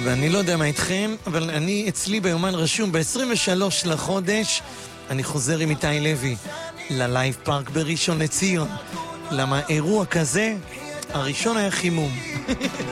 ואני לא יודע מה איתכם, אבל אצלי ביומן רשום ב-23 לחודש, אני חוזר עם איתי לוי ללייב פארק בראשון לציון. למה אירוע כזה, הראשון היה חימום.